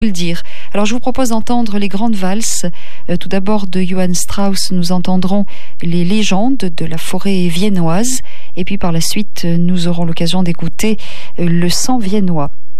le dire. Alors je vous propose d'entendre les grandes valses. Tout d'abord de Johann Strauss, nous entendrons les légendes de la forêt viennoise et puis par la suite nous aurons l'occasion d'écouter le sang viennois.